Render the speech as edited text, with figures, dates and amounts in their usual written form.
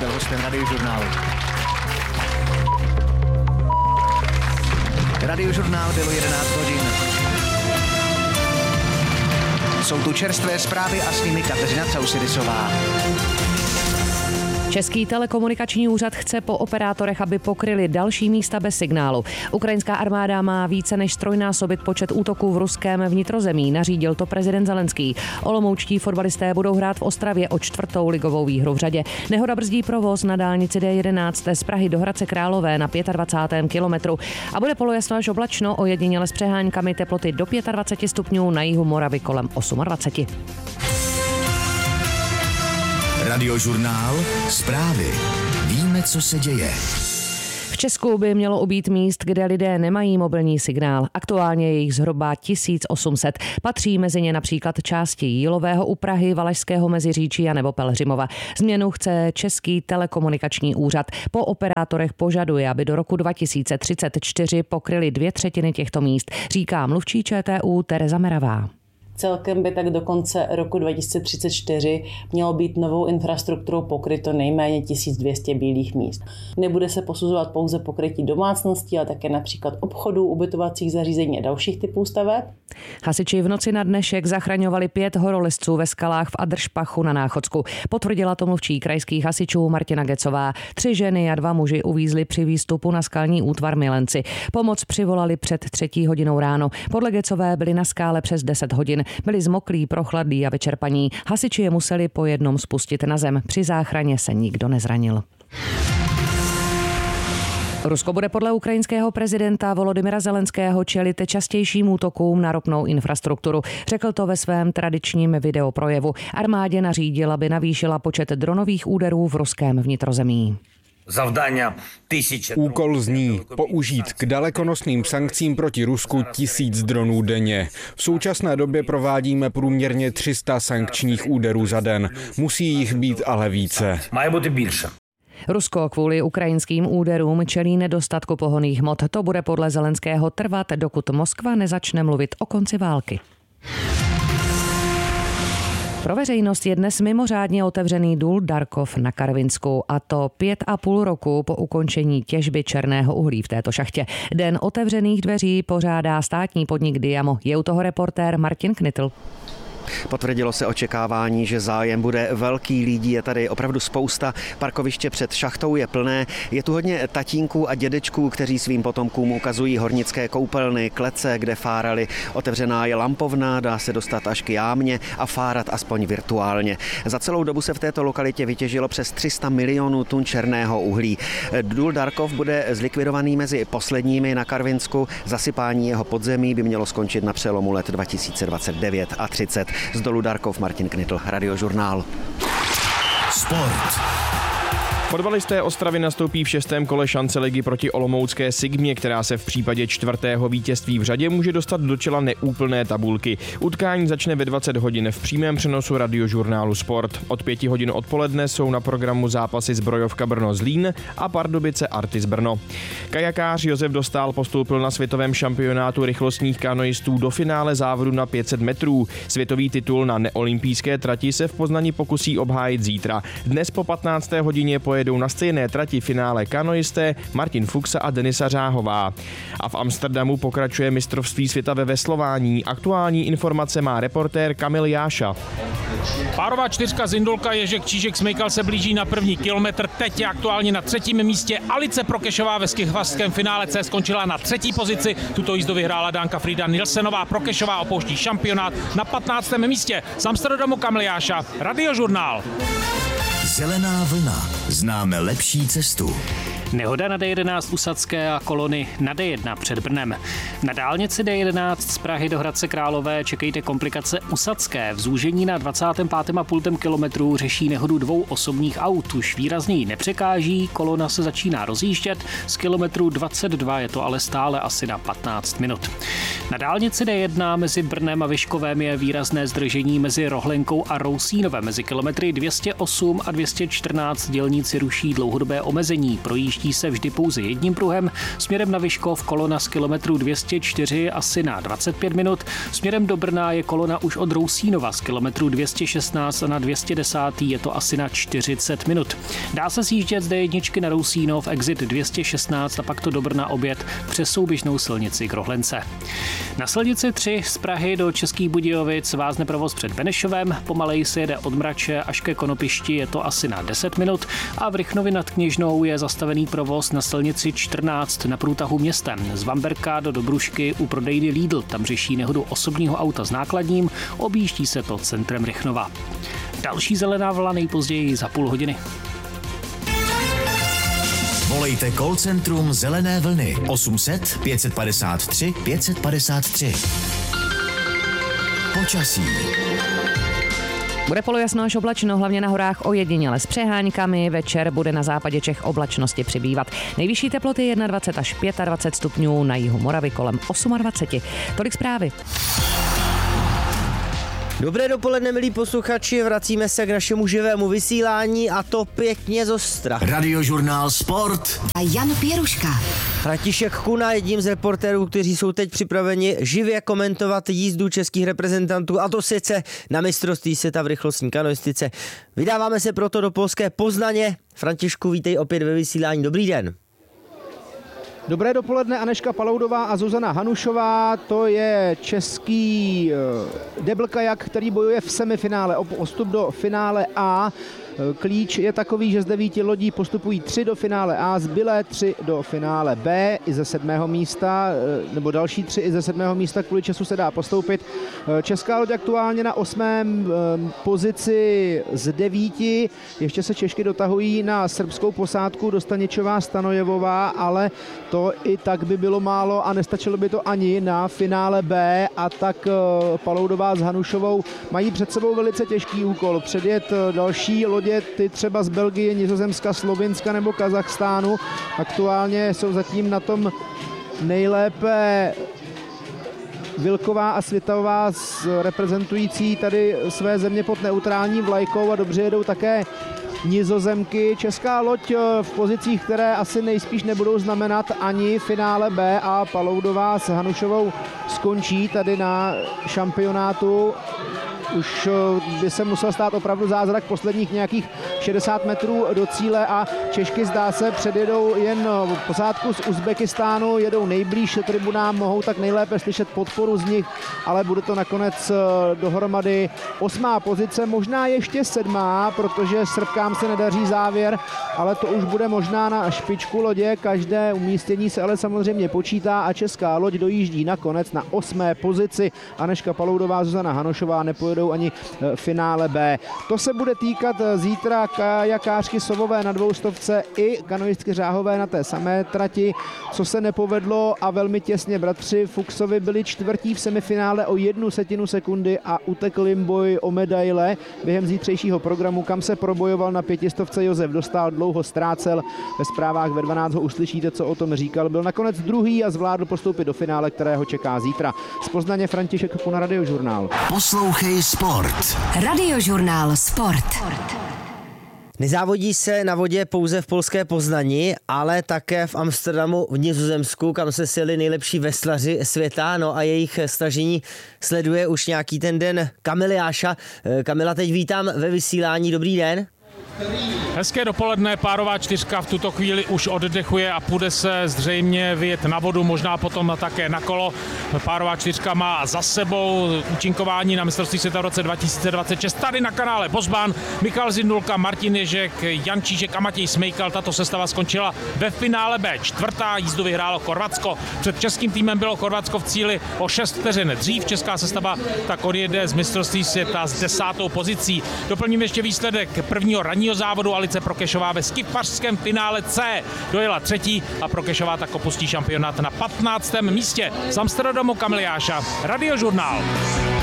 byl hostem Radiožurnálu. Radiožurnál bylo 11 hodin. Jsou tu čerstvé zprávy a s nimi Kateřina Causidisová. Český telekomunikační úřad chce po operátorech, aby pokryli další místa bez signálu. Ukrajinská armáda má více než trojnásobit počet útoků v ruském vnitrozemí, nařídil to prezident Zelenský. Olomoučtí fotbalisté budou hrát v Ostravě o 4. ligovou výhru v řadě. Nehoda brzdí provoz na dálnici D11 z Prahy do Hradce Králové na 25. kilometru a bude polojasno až oblačno, ojediněle s přeháňkami, teploty do 25 stupňů, na jihu Moravy kolem 28. Radiožurnál, zprávy. Víme, co se děje. V Česku by mělo ubýt míst, kde lidé nemají mobilní signál. Aktuálně je jich zhruba 1800. Patří mezi ně například části Jílového u Prahy, Valašského Meziříčí a nebo Pelhřimova. Změnu chce Český telekomunikační úřad. Po operátorech požaduje, aby do roku 2034 pokryli 2/3 těchto míst, říká mluvčí ČTÚ Tereza Meravá. Celkem by tak do konce roku 2034 mělo být novou infrastrukturou pokryto nejméně 1200 bílých míst. Nebude se posuzovat pouze pokrytí domácností, ale také například obchodů, ubytovacích zařízení a dalších typů staveb. Hasiči v noci na dnešek zachraňovali 5 horolezců ve skalách v Adršpachu na Náchodsku. Potvrdila to mluvčí krajských hasičů Martina Gecová. 3 ženy a 2 muži uvízli při výstupu na skalní útvar Milenci. Pomoc přivolali před 3. hodinou ráno. Podle Gecové byli na skále přes 10 hodin. Byli zmoklí, prochladlí a vyčerpaní. Hasiči je museli po jednom spustit na zem. Při záchraně se nikdo nezranil. Rusko bude podle ukrajinského prezidenta Volodymyra Zelenského čelit častějším útokům na ropnou infrastrukturu. Řekl to ve svém tradičním videoprojevu. Armádě nařídil, aby navýšila počet dronových úderů v ruském vnitrozemí. Úkol zní použít k dalekonosným sankcím proti Rusku 1000 dronů denně. V současné době provádíme průměrně 300 sankčních úderů za den. Musí jich být ale více. Rusko kvůli ukrajinským úderům čelí nedostatku pohonných hmot. To bude podle Zelenského trvat, dokud Moskva nezačne mluvit o konci války. Pro veřejnost je dnes mimořádně otevřený důl Darkov na Karvinsku, a to 5,5 roku po ukončení těžby černého uhlí v této šachtě. Den otevřených dveří pořádá státní podnik Diamo. Je u toho reportér Martin Knitl. Potvrdilo se očekávání, že zájem bude velký, lidí je tady opravdu spousta, parkoviště před šachtou je plné, je tu hodně tatínků a dědečků, kteří svým potomkům ukazují hornické koupelny, klece, kde fárali. Otevřená je lampovna, dá se dostat až k jámě a fárat aspoň virtuálně. Za celou dobu se v této lokalitě vytěžilo přes 300 milionů tun černého uhlí. Důl Darkov bude zlikvidovaný mezi posledními na Karvinsku. Zasypání jeho podzemí by mělo skončit na přelomu let 2029 a 30. Z dolu Darkov Martin Knitl, Radiožurnál. Sport. Fotbalisté Ostravy nastoupí v 6. kole šance ligy proti olomoucké Sigmě, která se v případě 4. vítězství v řadě může dostat do čela neúplné tabulky. Utkání začne ve 20 hodin v přímém přenosu Radiožurnálu Sport. Od 5 hodin odpoledne jsou na programu zápasy Zbrojovka Brno Zlín a Pardubice Artis Brno. Kajakář Josef Dostál postoupil na světovém šampionátu rychlostních kanoistů do finále závodu na 500 metrů. Světový titul na neolympijské trati se v Poznani pokusí obhájit zítra. Dnes po 15. hodině pojedou na stejné trati finále kanoisté Martin Fuchsa a Denisa Řáhová. A v Amsterdamu pokračuje mistrovství světa ve veslování. Aktuální informace má reportér Kamil Jáša. Párová čtyřka Zindulka, Ježek, Čížek, Smejkal se blíží na 1. kilometr. Teď je aktuálně na 3. místě. Alice Prokešová ve skichvařském finále C skončila na 3. pozici. Tuto jízdu vyhrála Dánka Frida Nilsenová. Prokešová opouští šampionát na 15. místě. Z Amsterdamu Kamil Jáša, Radiožurnál. Zelená vlna. Známe lepší cestu. Nehoda na D11 u Sadské a kolony na D1 před Brnem. Na dálnici D11 z Prahy do Hradce Králové čekejte komplikace u Sadské. V zúžení na 25,5 kilometru řeší nehodu 2 osobních aut. Už výrazněji nepřekáží, kolona se začíná rozjíždět. Z kilometru 22 je to ale stále asi na 15 minut. Na dálnici D1 mezi Brnem a Vyškovem je výrazné zdržení mezi Rohlenkou a Rousínovem. Mezi kilometry 208 a 214 dělníci ruší dlouhodobé omezení. Projíždí objíždí se vždy pouze jedním pruhem. Směrem na Vyškov kolona z kilometru 204 asi na 25 minut. Směrem do Brna je kolona už od Rousínova z kilometru 216 a na 210 je to asi na 40 minut. Dá se sjíždět z D1 na Rousínov, exit 216 a pak to do Brna obět přes souběžnou silnici k Rohlence. Na silnici 3 z Prahy do Českých Budějovic vázne provoz před Benešovem, pomaleji se jede od Mrače až ke Konopišti, je to asi na 10 minut a v Rychnově nad Kněžnou je zastavený provoz na silnici 14 na průtahu městem. Z Vamberka do Dobrušky u prodejny Lidl, tam řeší nehodu osobního auta s nákladním, objíždí se to centrem Rychnova. Další zelená vlna nejpozději za půl hodiny. Volejte call centrum Zelené vlny 800 553 553. Počasí. Bude polojasno až oblačno, hlavně na horách ojediněle s přeháňkami. Večer bude na západě Čech oblačnosti přibývat. Nejvyšší teploty 21 až 25 stupňů, na jihu Moravy kolem 28. Tolik zprávy. Dobré dopoledne, milí posluchači, vracíme se k našemu živému vysílání a to pěkně zostra. Radiožurnál Sport a Jan Pěruška. František Kuna, jedním z reportérů, kteří jsou teď připraveni živě komentovat jízdu českých reprezentantů, a to sice na mistrovství světa v rychlostní kanoistice. Vydáváme se proto do polské Poznaně. Františku, vítej opět ve vysílání. Dobrý den. Dobré dopoledne, Anežka Paloudová a Zuzana Hanušová, to je český deblkajak, který bojuje v semifinále o postup do finále A. Klíč je takový, že z 9 lodí postupují 3 do finále A, zbylé 3 do finále B i ze 7. místa, nebo další 3 i ze 7. místa, kvůli času se dá postoupit. Česká loď aktuálně na 8. pozici z 9, ještě se Češky dotahují na srbskou posádku Dostaničová, Stanojevová, ale to i tak by bylo málo a nestačilo by to ani na finále B, a tak Paloudová s Hanušovou mají před sebou velice těžký úkol předjet další lodě, ty třeba z Belgie, Nizozemska, Slovinska nebo Kazachstánu. Aktuálně jsou zatím na tom nejlépe Vilková a Světová reprezentující tady své země pod neutrální vlajkou, a dobře jedou také Nizozemky. Česká loď v pozicích, které asi nejspíš nebudou znamenat ani finále B, a Paloudová s Hanušovou skončí tady na šampionátu. Už by se musel stát opravdu zázrak posledních nějakých 60 metrů do cíle a Češky, zdá se, předjedou jen posádku z Uzbekistánu, jedou nejblíž tribunám, mohou tak nejlépe slyšet podporu z nich, ale bude to nakonec dohromady 8. pozice, možná ještě 7., protože Srbkám se nedaří závěr, ale to už bude možná na špičku lodě. Každé umístění se ale samozřejmě počítá a česká loď dojíždí nakonec na 8. pozici. Anežka Paloudová, Zuzana Hanušová nepojedou ani finále B. To se bude týkat zítra kajakářky Sovové na 200 i kanoistky Řáhové na té samé trati. Co se nepovedlo a velmi těsně bratři Fuchsovi byli čtvrtí v semifinále o 1/10 sekundy a utekl jim boj o medaile během zítřejšího programu, kam se probojoval na 500 Josef Dostál, dlouho ztrácel. Ve zprávách ve 12 ho uslyšíte, co o tom říkal. Byl nakonec druhý a zvládl postoupit do finále, kterého čeká zítra. Z Poznaně František Kuna, Radiožurnál. Poslouchej Sport. Radiožurnál Sport. Nezávodí se na vodě pouze v polské Poznani, ale také v Amsterdamu v Nizozemsku, kam se sjeli nejlepší veslaři světa, no a jejich snažení sleduje už nějaký ten den Kamila Jáša. Kamila, teď vítám ve vysílání, dobrý den. Hezké dopoledne, párová 4 v tuto chvíli už oddechuje a půjde se zřejmě vyjet na vodu, možná potom také na kolo. Párová 4 má za sebou účinkování na mistrovství světa v roce 2026. Tady na kanále Bosbán, Michal Zindulka, Martin Ježek, Jan Čížek a Matěj Smejkal. Tato sestava skončila ve finále B. 4. jízdu vyhrálo Chorvatsko. Před českým týmem bylo Chorvatsko v cíli o 6 vteřin dřív. Česká sestava tak odjede z mistrovství světa s 10. pozicí. Doplním ještě výsledek prvního ranního závodu. Alice Prokešová ve skifařském finále C dojela 3. a Prokešová tak opustí šampionát na 15. místě. Z Amsterdamu Kamil Jáša, Radiožurnál.